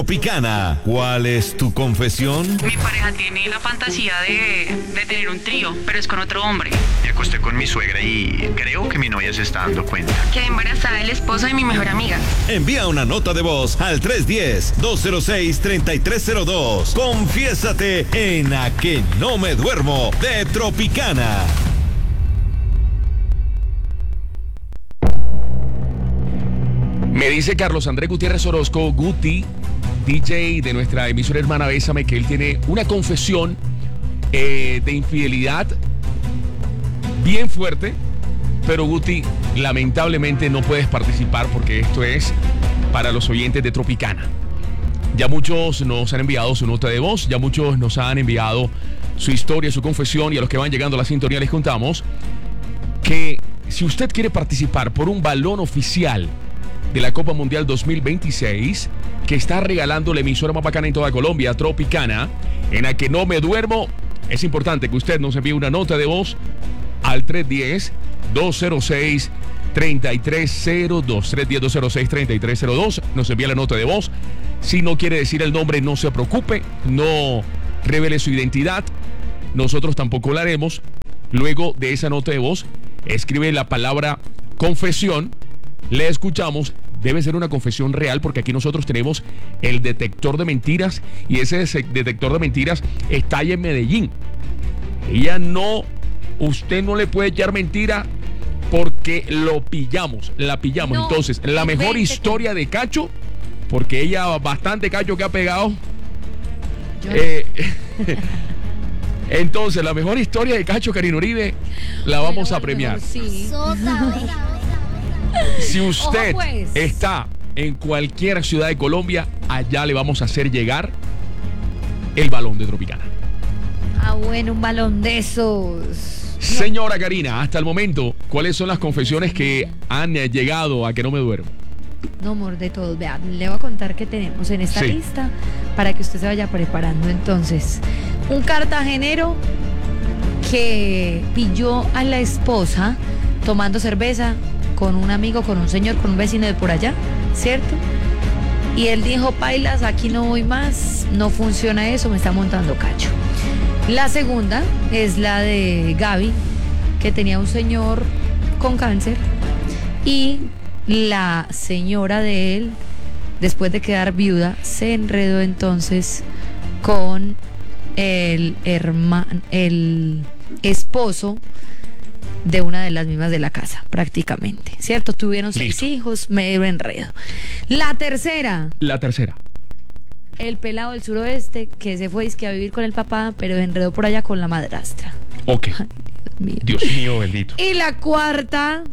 Tropicana, ¿cuál es tu confesión? Mi pareja tiene la fantasía de tener un trío, pero es con otro hombre. Me acosté con mi suegra y creo que mi novia se está dando cuenta. Quedé embarazada del esposo de mi mejor amiga. Envía una nota de voz al 310-206-3302. Confiésate en A que no me duermo de Tropicana. Me dice Carlos Andrés Gutiérrez Orozco, Guti, DJ de nuestra emisora hermana Bésame, que él tiene una confesión de infidelidad bien fuerte, pero Guti, lamentablemente no puedes participar porque esto es para los oyentes de Tropicana. Ya muchos nos han enviado su nota de voz, ya muchos nos han enviado su historia, su confesión, y a los que van llegando a la sintonía les contamos que si usted quiere participar por un balón oficial de la Copa Mundial 2026 que está regalando la emisora más bacana en toda Colombia, Tropicana, en A que no me duermo, es importante que usted nos envíe una nota de voz al 310-206-3302. 310-206-3302. Nos envía la nota de voz. Si no quiere decir el nombre, no se preocupe, no revele su identidad, nosotros tampoco la haremos. Luego de esa nota de voz, escribe la palabra confesión, le escuchamos. Debe ser una confesión real porque aquí nosotros tenemos el detector de mentiras y ese detector de mentiras está ahí en Medellín. Usted no le puede echar mentira porque la pillamos. No, entonces, la mejor historia de Cacho, porque ella bastante Cacho que ha pegado. Entonces, la mejor historia de Cacho, Karina Uribe, la vamos a premiar. Sí. Si usted está en cualquier ciudad de Colombia, allá le vamos a hacer llegar el balón de Tropicana. Ah, bueno, un balón de esos. Señora Karina, hasta el momento, ¿cuáles son las confesiones que han llegado a que no me duermo? No, amor, de todos. Vean, le voy a contar que tenemos en esta lista para que usted se vaya preparando. Entonces, un cartagenero que pilló a la esposa tomando cerveza con un amigo, con un señor, con un vecino de por allá, ¿cierto? Y él dijo, pailas, aquí no voy más, no funciona eso, me está montando Cacho. La segunda es la de Gaby, que tenía un señor con cáncer y la señora de él, después de quedar viuda, se enredó entonces con el esposo de una de las mismas de la casa, prácticamente, ¿cierto? Tuvieron 6 hijos, medio enredo. La tercera. El pelado del suroeste que se fue a vivir con el papá, pero enredó por allá con la madrastra. Ok. Ay, Dios mío bendito. Y la cuarta.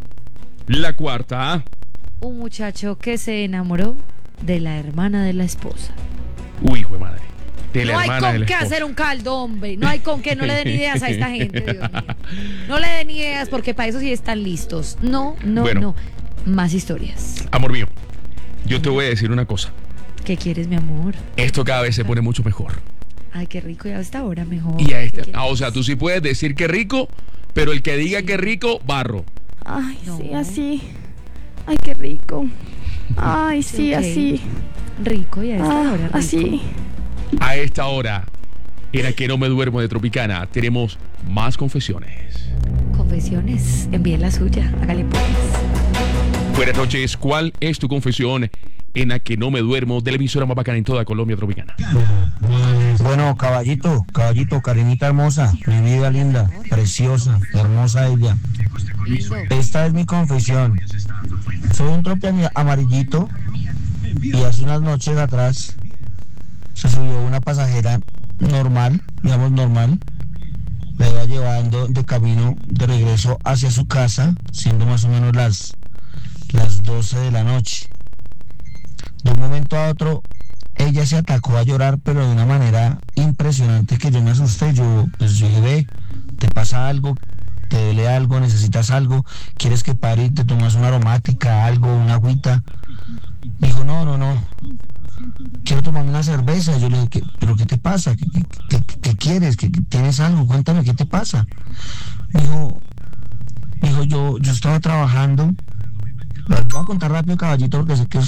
Un muchacho que se enamoró de la hermana de la esposa. Uy, hijo de madre. No hay con qué hacer un caldo, hombre. No hay con qué, no le den ideas a esta gente, Dios mío. No le den ideas porque para eso sí están listos. No. Más historias. Amor mío, yo te voy a decir una cosa. ¿Qué quieres, mi amor? Esto cada vez se pone mucho mejor. Ay, qué rico, y a esta hora mejor. Y o sea, tú sí puedes decir que rico, pero el que diga que rico, barro. Ay, no. Sí, así. Ay, qué rico. Ay, sí, así. Rico, y a esta hora rico. Así. A esta hora, en A que no me duermo de Tropicana, tenemos más confesiones. Confesiones, envíen la suya, hágale pues. Buenas noches, ¿cuál es tu confesión en A que no me duermo de la emisora más bacana en toda Colombia, Tropicana? Bueno, caballito, Karinita hermosa, mi vida linda, preciosa, hermosa ella. Esta es mi confesión. Soy un trope amarillito y hace unas noches atrás se subió una pasajera normal, me iba llevando de camino de regreso hacia su casa, siendo más o menos las 12 de la noche. De un momento a otro, ella se atacó a llorar, pero de una manera impresionante que yo me asusté. Yo dije, ve, ¿te pasa algo? ¿Te duele algo? ¿Necesitas algo? ¿Quieres que pare y te tomas una aromática, algo, una agüita? Me dijo, no. Quiero tomarme una cerveza. Yo le dije, ¿pero qué te pasa? ¿Qué quieres? ¿Tienes algo? Cuéntame, ¿qué te pasa? Me dijo, yo estaba trabajando. Les voy a contar rápido, caballito, porque sé que es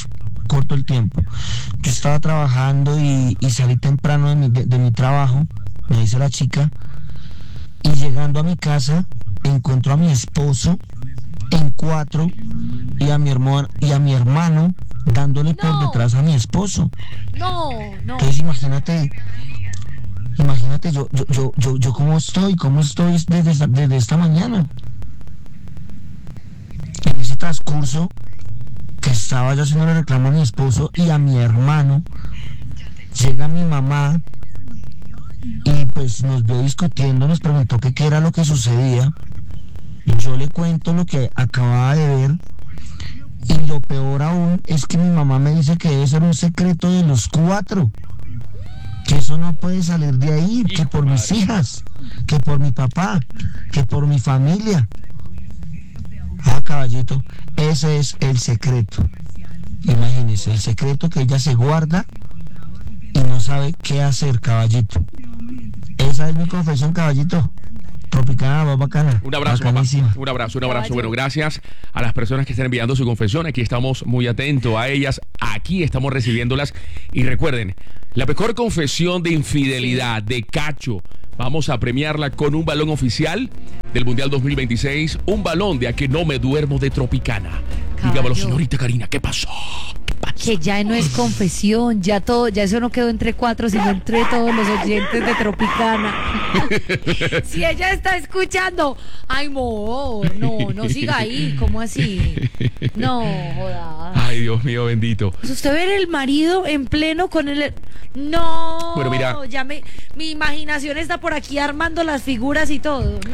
corto el tiempo. Yo estaba trabajando y salí temprano de mi trabajo, me dice la chica, y llegando a mi casa encuentro a mi esposo en 4 y a mi hermano dándole por detrás a mi esposo. No. Entonces imagínate yo cómo estoy desde esta mañana. En ese transcurso que estaba yo haciendo el reclamo a mi esposo y a mi hermano, llega mi mamá y pues nos vio discutiendo, nos preguntó qué era lo que sucedía. Yo le cuento lo que acababa de ver y lo peor aún es que mi mamá me dice que debe ser un secreto de los 4, que eso no puede salir de ahí, que por mis hijas, que por mi papá, que por mi familia. Caballito, ese es el secreto. Imagínese, el secreto que ella se guarda y no sabe qué hacer, caballito. Esa es mi confesión, caballito. Tropicana, más bacana. Un abrazo, papá. Un abrazo. Bueno, gracias a las personas que están enviando su confesión. Aquí estamos muy atentos a ellas. Aquí estamos recibiéndolas. Y recuerden, la mejor confesión de infidelidad, de cacho, vamos a premiarla con un balón oficial del Mundial 2026. Un balón de A Que No Me Duermo de Tropicana. Dígamelo, señorita Karina, ¿qué pasó? Que ya no es confesión, ya eso no quedó entre 4, sino entre todos los oyentes de Tropicana. Si ella está escuchando, ay, amor, no siga ahí, ¿cómo así? No, joda. Ay, Dios mío, bendito. Pues usted ve el marido en pleno con el... No, bueno, mira, mi imaginación está por aquí armando las figuras y todo.